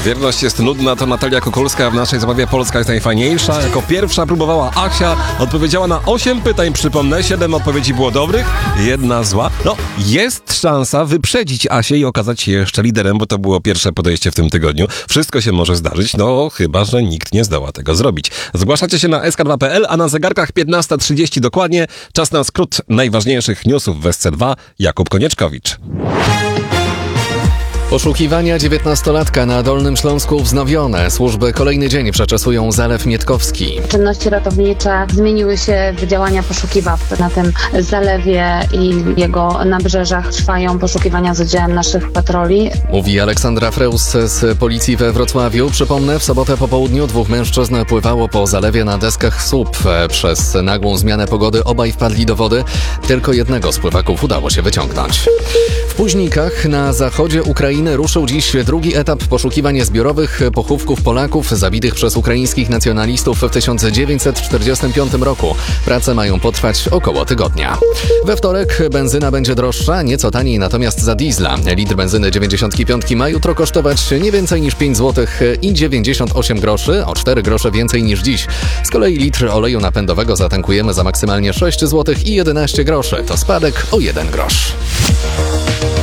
Wierność jest nudna, to Natalia Kukulska w naszej zabawie Polska jest najfajniejsza. Jako pierwsza próbowała Asia, odpowiedziała na 8 pytań, przypomnę, 7 odpowiedzi było dobrych, 1 zła. No, jest szansa wyprzedzić Asię i okazać się jeszcze liderem, bo to było pierwsze podejście w tym tygodniu. Wszystko się może zdarzyć, no chyba że nikt nie zdoła tego zrobić. Zgłaszacie się na sk2.pl, a na zegarkach 15:30 dokładnie. Czas na skrót najważniejszych newsów w SC2. Jakub Konieczkowicz. Poszukiwania 19-latka na Dolnym Śląsku wznowione. Służby kolejny dzień przeczesują Zalew Mietkowski. Czynności ratownicze zmieniły się w działania poszukiwawcze. Na tym zalewie i jego nabrzeżach trwają poszukiwania z udziałem naszych patroli. Mówi Aleksandra Freus z policji we Wrocławiu. Przypomnę, w sobotę po południu 2 mężczyzn pływało po zalewie na deskach słup. Przez nagłą zmianę pogody obaj wpadli do wody. Tylko jednego z pływaków udało się wyciągnąć. W Późnikach na zachodzie Ukrainy ruszył dziś drugi etap poszukiwań zbiorowych pochówków Polaków zabitych przez ukraińskich nacjonalistów w 1945 roku. Prace mają potrwać około tygodnia. We wtorek benzyna będzie droższa, nieco taniej natomiast za diesla. Litr benzyny 95 ma jutro kosztować nie więcej niż 5 zł i 98 groszy, o 4 grosze więcej niż dziś. Z kolei litr oleju napędowego zatankujemy za maksymalnie 6 zł i 11 groszy. To spadek o 1 grosz.